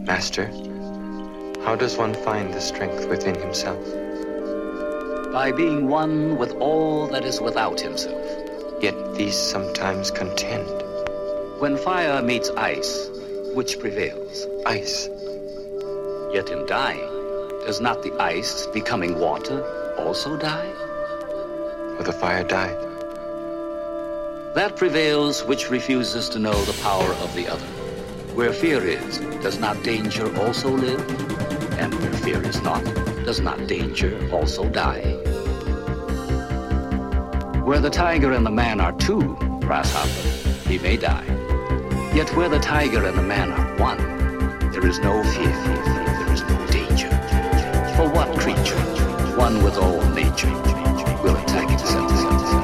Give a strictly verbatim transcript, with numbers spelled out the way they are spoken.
Master, how does one find the strength within himself? By being one with all that is without himself. Yet these sometimes contend. When fire meets ice, which prevails? Ice. Yet in dying, does not the ice becoming water also die? For the fire died. That prevails which refuses to know the power of the other. Where fear is, does not danger also live? And where fear is not, does not danger also die? Where the tiger and the man are two, grasshopper, he may die. Yet where the tiger and the man are one, there is no fear, there is no danger. For what creature, one with all nature, will attack itself?